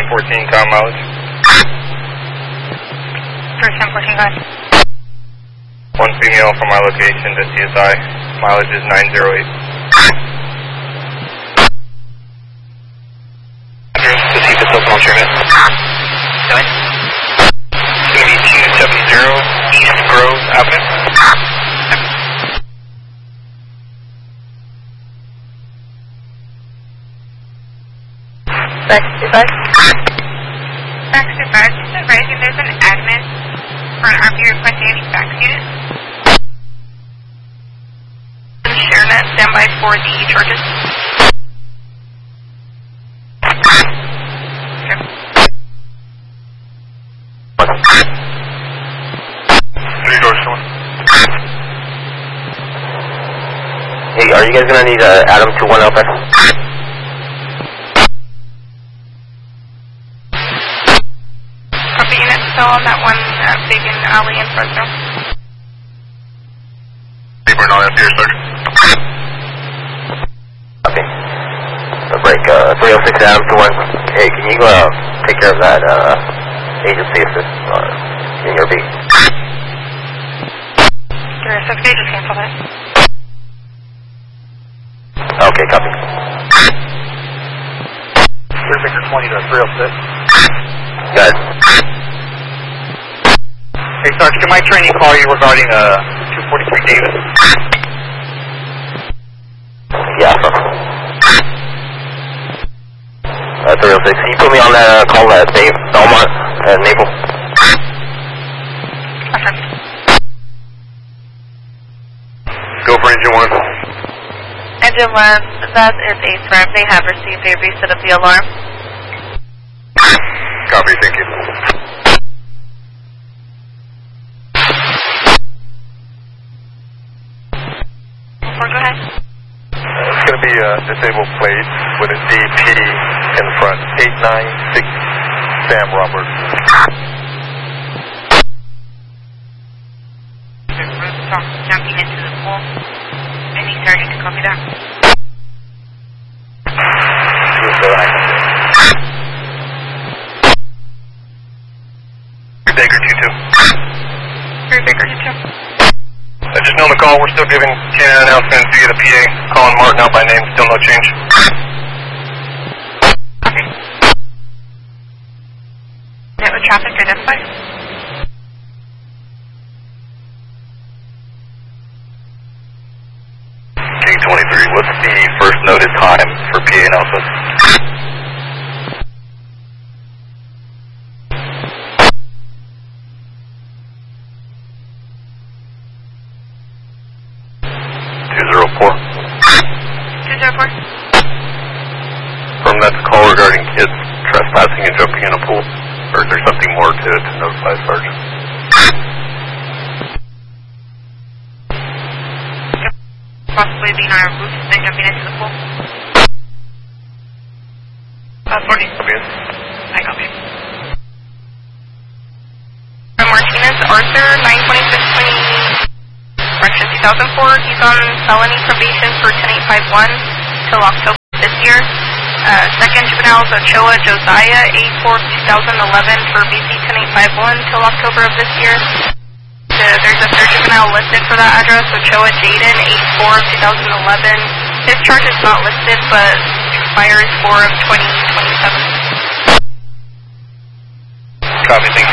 1014, comm mileage. First 1014, go ahead. One female from my location to CSI. Mileage is 908. Address to see if it's open on treatment. Go ahead. It's going to be 270 East Grove Avenue. Back to 5. Back to 5. Just advising there's an admin for an RP requesting any fax unit. ShareNet, standby for the charges. Okay. Three doors to one. Hey, are you guys gonna need Adam to 1 Alpha? Copy unit still on that one big alley in Fresno. Paper and all that here, Sergeant. Okay. The break, 306 Adam to 1. Hey, can you take care of that agency assist in your beat? Sure, so they just cancel that. Okay, copy. 20 to 306. Good. Hey, Sergeant, can my training call you regarding 243 Davis? Yeah, sir. 306, can you put me on that call at Dave Belmont at Naples? Affirmative. Go for engine 1. Engine 1, that is a threat. They have received a reset of the alarm. Copy, thank you. Go ahead. It's going to be a disabled plate with a DP in front. 896 Sam Roberts. The rooftop jumping into the pool. Any sergeant to copy that? Baker 2-2. Baker 2-2. Just know on the call, we're still giving Canada announcements via the PA. Calling Martin out by name, still no change. Okay. Net with traffic identified. K23, what's the first noted time for PA announcements? From that's a call regarding kids trespassing and jumping in a pool, or is there something more to notify, Sergeant? Possibly being on a roof and jumping into the pool. 40. I copy. Martinez Arthur, 92620. Correction 2004. He's on felony probation for 10851 till October this year. Second juvenile is Ochoa Josiah, 8/4/2011 for BC 10851 till October of this year. There's a third juvenile listed for that address, Ochoa Jaden, 8/4/2011. His charge is not listed, but expires 4/20/27. Copy, thank you.